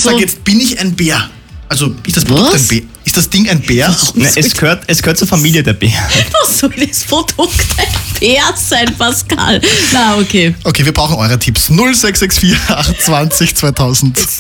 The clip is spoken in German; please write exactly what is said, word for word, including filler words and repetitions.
ich sage jetzt, bin ich ein Bär? Also ist das Produkt Was? ein Bär? Ist das Ding ein Bär? Na, es, gehört, es gehört zur Familie der Bär. Was soll das Produkt ein Bär sein, Pascal? Na, okay. Okay, wir brauchen eure Tipps. null sechs sechs vier acht zwanzig zweitausend.